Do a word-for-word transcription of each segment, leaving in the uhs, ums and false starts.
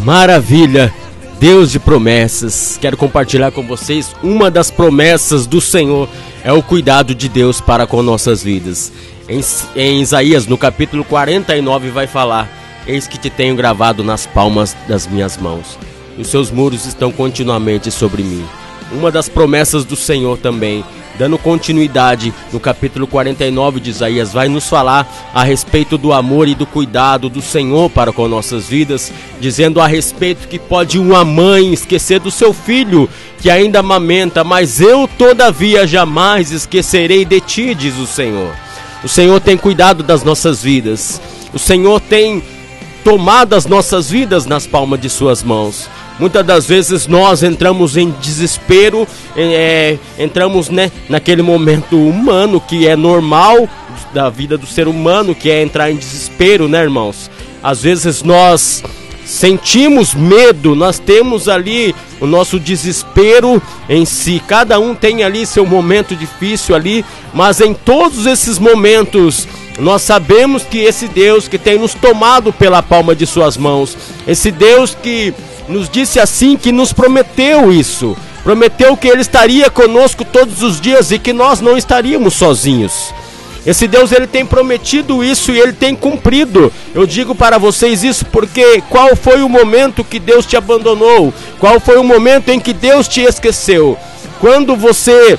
Maravilha, Deus de promessas. Quero compartilhar com vocês uma das promessas do Senhor, é o cuidado de Deus para com nossas vidas. Em, em Isaías, no capítulo quarenta e nove, vai falar: eis que te tenho gravado nas palmas das minhas mãos, e os seus muros estão continuamente sobre mim. Uma das promessas do Senhor também, dando continuidade no capítulo quarenta e nove de Isaías, vai nos falar a respeito do amor e do cuidado do Senhor para com nossas vidas, dizendo a respeito que pode uma mãe esquecer do seu filho que ainda amamenta, mas eu todavia jamais esquecerei de ti, diz o Senhor. O Senhor tem cuidado das nossas vidas, o Senhor tem tomado as nossas vidas nas palmas de suas mãos. Muitas das vezes nós entramos em desespero, é, entramos né, naquele momento humano que é normal da vida do ser humano, que é entrar em desespero, né, irmãos? Às vezes nós sentimos medo, nós temos ali o nosso desespero em si. Cada um tem ali seu momento difícil ali, mas em todos esses momentos nós sabemos que esse Deus que tem nos tomado pela palma de suas mãos, esse Deus que nos disse assim, que nos prometeu isso, prometeu que Ele estaria conosco todos os dias e que nós não estaríamos sozinhos. Esse Deus, Ele tem prometido isso e Ele tem cumprido. Eu digo para vocês isso porque qual foi o momento que Deus te abandonou? Qual foi o momento em que Deus te esqueceu? Quando você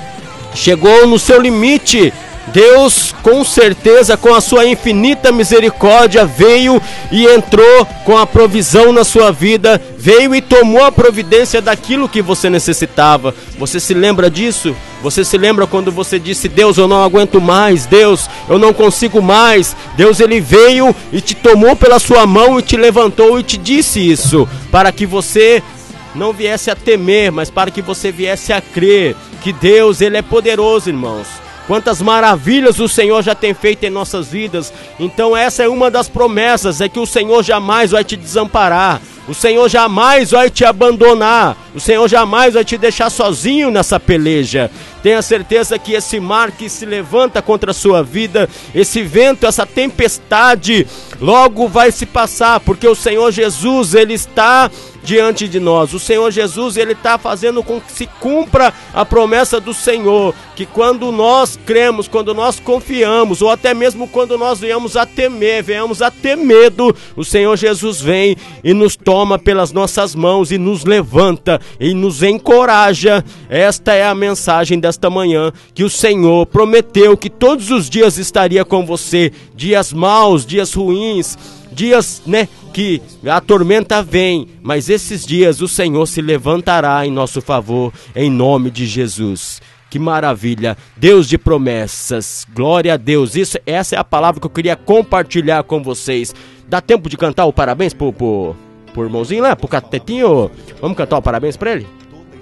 chegou no seu limite, Deus, com certeza, com a sua infinita misericórdia, veio e entrou com a provisão na sua vida, veio e tomou a providência daquilo que você necessitava. Você se lembra disso? Você se lembra quando você disse: Deus, eu não aguento mais, Deus, eu não consigo mais. Deus, Ele veio e te tomou pela sua mão e te levantou e te disse isso, para que você não viesse a temer, mas para que você viesse a crer que Deus, Ele é poderoso, irmãos. Quantas maravilhas o Senhor já tem feito em nossas vidas. Então essa é uma das promessas, é que o Senhor jamais vai te desamparar, o Senhor jamais vai te abandonar, o Senhor jamais vai te deixar sozinho nessa peleja. Tenha certeza que esse mar que se levanta contra a sua vida, esse vento, essa tempestade, logo vai se passar, porque o Senhor Jesus, Ele está diante de nós. O Senhor Jesus, Ele está fazendo com que se cumpra a promessa do Senhor, que quando nós cremos, quando nós confiamos, ou até mesmo quando nós venhamos a temer, venhamos a ter medo, o Senhor Jesus vem e nos toma pelas nossas mãos e nos levanta e nos encoraja. Esta é a mensagem desta manhã, que o Senhor prometeu que todos os dias estaria com você, dias maus, dias ruins, dias, né, que a tormenta vem, mas esses dias o Senhor se levantará em nosso favor, em nome de Jesus. Que maravilha, Deus de promessas, glória a Deus. Isso, essa é a palavra que eu queria compartilhar com vocês. Dá tempo de cantar o parabéns pro, pro, pro irmãozinho lá, pro catetinho? Vamos cantar o parabéns pra ele?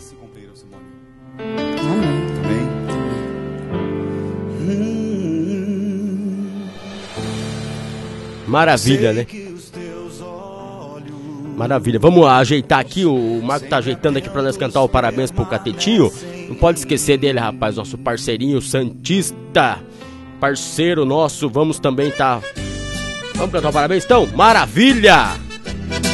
Maravilha, né? Maravilha. Vamos ajeitar aqui. O Marco tá ajeitando aqui pra nós cantar o parabéns pro catetinho. Não pode esquecer dele, rapaz. Nosso parceirinho santista, parceiro nosso. Vamos também tá... Vamos cantar o parabéns então? Maravilha!